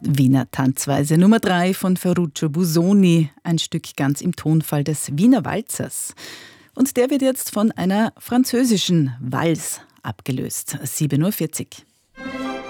Wiener Tanzweise Nummer 3 von Ferruccio Busoni, ein Stück ganz im Tonfall des Wiener Walzers. Und der wird jetzt von einer französischen Vals abgelöst. 7:40 Uhr.